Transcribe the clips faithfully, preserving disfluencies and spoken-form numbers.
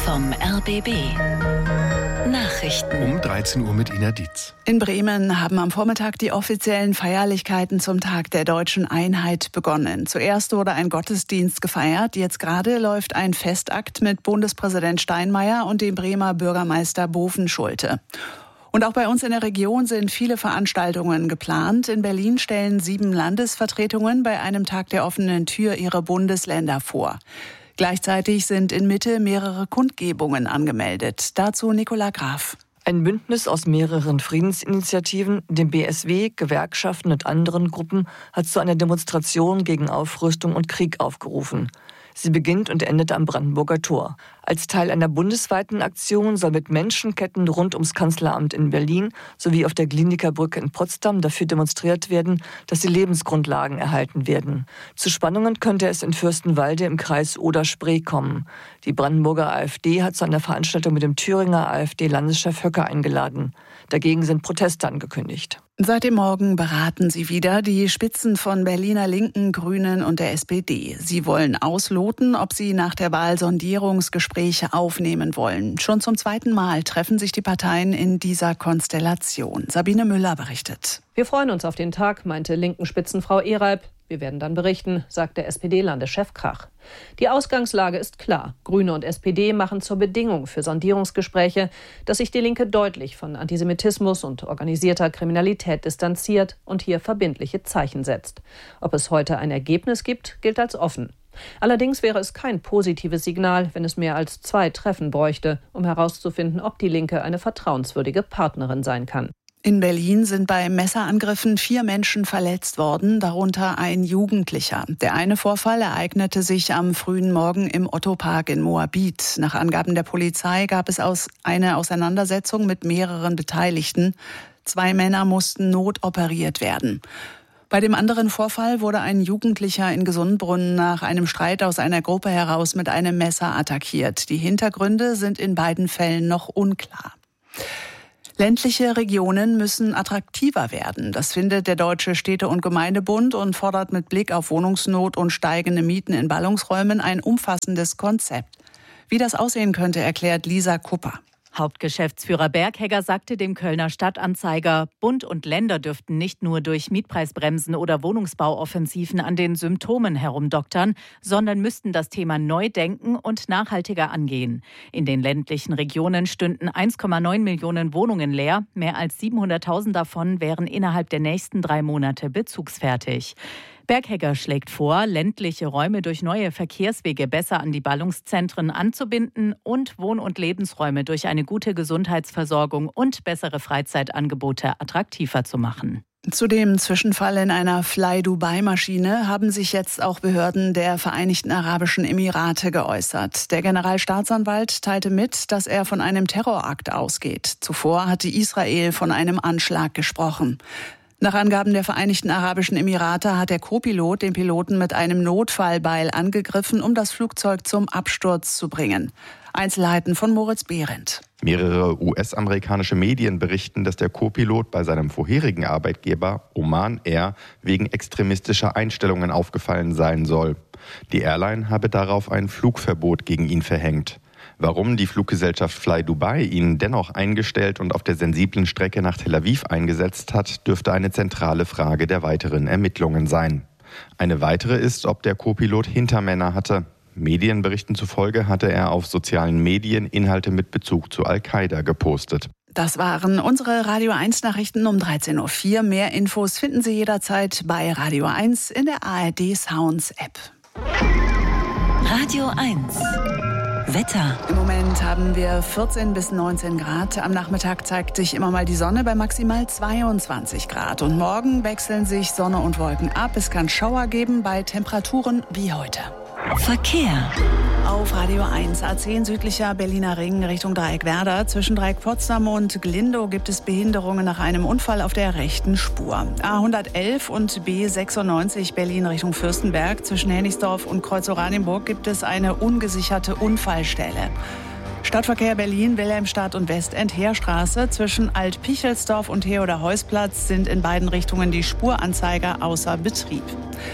vom R B B. Nachrichten. Um dreizehn Uhr mit Ina Dietz. In Bremen haben am Vormittag die offiziellen Feierlichkeiten zum Tag der Deutschen Einheit begonnen. Zuerst wurde ein Gottesdienst gefeiert. Jetzt gerade läuft ein Festakt mit Bundespräsident Steinmeier und dem Bremer Bürgermeister Bovenschulte. Und auch bei uns in der Region sind viele Veranstaltungen geplant. In Berlin stellen sieben Landesvertretungen bei einem Tag der offenen Tür ihre Bundesländer vor. Gleichzeitig sind in Mitte mehrere Kundgebungen angemeldet. Dazu Nicola Graf. Ein Bündnis aus mehreren Friedensinitiativen, dem B S W, Gewerkschaften und anderen Gruppen hat zu einer Demonstration gegen Aufrüstung und Krieg aufgerufen. Sie beginnt und endet am Brandenburger Tor. Als Teil einer bundesweiten Aktion soll mit Menschenketten rund ums Kanzleramt in Berlin sowie auf der Glinikerbrücke in Potsdam dafür demonstriert werden, dass die Lebensgrundlagen erhalten werden. Zu Spannungen könnte es in Fürstenwalde im Kreis Oder-Spree kommen. Die Brandenburger AfD hat zu einer Veranstaltung mit dem Thüringer AfD-Landeschef Höcke eingeladen. Dagegen sind Proteste angekündigt. Seit dem Morgen beraten sie wieder die Spitzen von Berliner Linken, Grünen und der S P D. Sie wollen ausloten, ob sie nach der Wahl Sondierungsgespräche aufnehmen wollen. Schon zum zweiten Mal treffen sich die Parteien in dieser Konstellation. Sabine Müller berichtet. Wir freuen uns auf den Tag, meinte linken Spitzenfrau Ehreib. Wir werden dann berichten, sagt der S P D-Landeschef Krach. Die Ausgangslage ist klar. Grüne und S P D machen zur Bedingung für Sondierungsgespräche, dass sich die Linke deutlich von Antisemitismus und organisierter Kriminalität distanziert und hier verbindliche Zeichen setzt. Ob es heute ein Ergebnis gibt, gilt als offen. Allerdings wäre es kein positives Signal, wenn es mehr als zwei Treffen bräuchte, um herauszufinden, ob die Linke eine vertrauenswürdige Partnerin sein kann. In Berlin sind bei Messerangriffen vier Menschen verletzt worden, darunter ein Jugendlicher. Der eine Vorfall ereignete sich am frühen Morgen im Otto-Park in Moabit. Nach Angaben der Polizei gab es aus eine Auseinandersetzung mit mehreren Beteiligten. Zwei Männer mussten notoperiert werden. Bei dem anderen Vorfall wurde ein Jugendlicher in Gesundbrunnen nach einem Streit aus einer Gruppe heraus mit einem Messer attackiert. Die Hintergründe sind in beiden Fällen noch unklar. Ländliche Regionen müssen attraktiver werden. Das findet der Deutsche Städte- und Gemeindebund und fordert mit Blick auf Wohnungsnot und steigende Mieten in Ballungsräumen ein umfassendes Konzept. Wie das aussehen könnte, erklärt Lisa Kupper. Hauptgeschäftsführer Berghegger sagte dem Kölner Stadtanzeiger, Bund und Länder dürften nicht nur durch Mietpreisbremsen oder Wohnungsbauoffensiven an den Symptomen herumdoktern, sondern müssten das Thema neu denken und nachhaltiger angehen. In den ländlichen Regionen stünden eins Komma neun Millionen Wohnungen leer. Mehr als siebenhunderttausend davon wären innerhalb der nächsten drei Monate bezugsfertig. Berghegger schlägt vor, ländliche Räume durch neue Verkehrswege besser an die Ballungszentren anzubinden und Wohn- und Lebensräume durch eine gute Gesundheitsversorgung und bessere Freizeitangebote attraktiver zu machen. Zu dem Zwischenfall in einer Fly-Dubai-Maschine haben sich jetzt auch Behörden der Vereinigten Arabischen Emirate geäußert. Der Generalstaatsanwalt teilte mit, dass er von einem Terrorakt ausgeht. Zuvor hatte Israel von einem Anschlag gesprochen. Nach Angaben der Vereinigten Arabischen Emirate hat der Co-Pilot den Piloten mit einem Notfallbeil angegriffen, um das Flugzeug zum Absturz zu bringen. Einzelheiten von Moritz Behrendt. Mehrere U S-amerikanische Medien berichten, dass der Co-Pilot bei seinem vorherigen Arbeitgeber Oman Air wegen extremistischer Einstellungen aufgefallen sein soll. Die Airline habe darauf ein Flugverbot gegen ihn verhängt. Warum die Fluggesellschaft Fly Dubai ihn dennoch eingestellt und auf der sensiblen Strecke nach Tel Aviv eingesetzt hat, dürfte eine zentrale Frage der weiteren Ermittlungen sein. Eine weitere ist, ob der Co-Pilot Hintermänner hatte. Medienberichten zufolge hatte er auf sozialen Medien Inhalte mit Bezug zu Al-Qaida gepostet. Das waren unsere Radio eins Nachrichten um dreizehn Uhr vier. Mehr Infos finden Sie jederzeit bei Radio eins in der A R D Sounds App. Radio eins. Wetter. Im Moment haben wir vierzehn bis neunzehn Grad. Am Nachmittag zeigt sich immer mal die Sonne bei maximal zweiundzwanzig Grad. Und morgen wechseln sich Sonne und Wolken ab. Es kann Schauer geben bei Temperaturen wie heute. Verkehr. Auf Radio eins, A zehn südlicher Berliner Ring Richtung Dreieckwerder. Zwischen Dreieck Potsdam und Glindow gibt es Behinderungen nach einem Unfall auf der rechten Spur. A hundertelf und B sechsundneunzig Berlin Richtung Fürstenberg. Zwischen Hennigsdorf und Kreuz-Oranienburg gibt es eine ungesicherte Unfallstelle. Stadtverkehr Berlin, Wilhelmstadt und Westend Heerstraße. Zwischen Alt-Pichelsdorf und Theodor-Heuss-Platz sind in beiden Richtungen die Spuranzeiger außer Betrieb.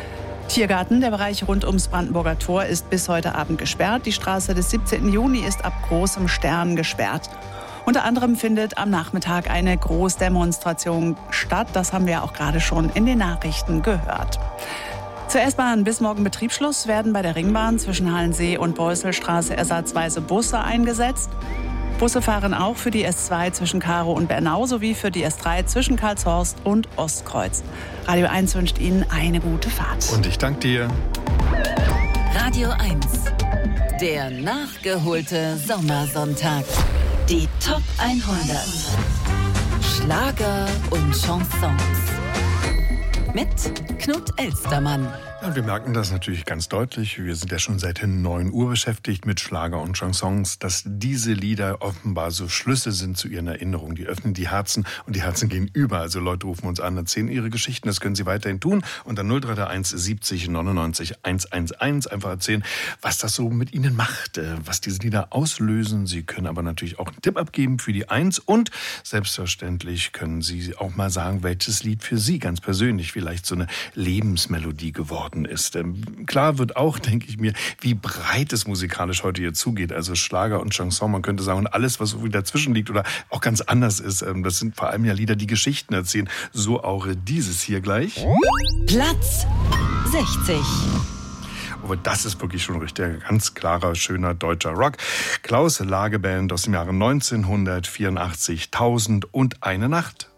Tiergarten, der Bereich rund ums Brandenburger Tor, ist bis heute Abend gesperrt. Die Straße des siebzehnten Juni ist ab großem Stern gesperrt. Unter anderem findet am Nachmittag eine Großdemonstration statt. Das haben wir auch gerade schon in den Nachrichten gehört. Zur S-Bahn bis morgen Betriebsschluss werden bei der Ringbahn zwischen Halensee und Beusselstraße ersatzweise Busse eingesetzt. Busse fahren auch für die S zwei zwischen Karow und Bernau sowie für die S drei zwischen Karlshorst und Ostkreuz. Radio eins wünscht Ihnen eine gute Fahrt. Und ich danke dir. Radio eins. Der nachgeholte Sommersonntag. Die Top hundert. Schlager und Chansons. Mit Knut Elstermann. Ja, wir merken das natürlich ganz deutlich. Wir sind ja schon seit neun Uhr beschäftigt mit Schlager und Chansons, dass diese Lieder offenbar so Schlüsse sind zu ihren Erinnerungen. Die öffnen die Herzen und die Herzen gehen über. Also Leute rufen uns an, erzählen ihre Geschichten. Das können Sie weiterhin tun. Unter null drei drei eins siebzig neunundneunzig hundertelf einfach erzählen, was das so mit Ihnen macht, was diese Lieder auslösen. Sie können aber natürlich auch einen Tipp abgeben für die Eins. Und selbstverständlich können Sie auch mal sagen, welches Lied für Sie ganz persönlich vielleicht so eine Lebensmelodie geworden ist. Ähm, klar wird auch, denke ich mir, wie breit es musikalisch heute hier zugeht. Also Schlager und Chanson, man könnte sagen, und alles, was irgendwie dazwischen liegt oder auch ganz anders ist. Ähm, das sind vor allem ja Lieder, die Geschichten erzählen. So auch dieses hier gleich. Platz sechzig. Aber das ist wirklich schon richtig ganz klarer, schöner deutscher Rock. Klaus Lage Band aus dem Jahre neunzehnhundertvierundachtzig, Tausend und eine Nacht.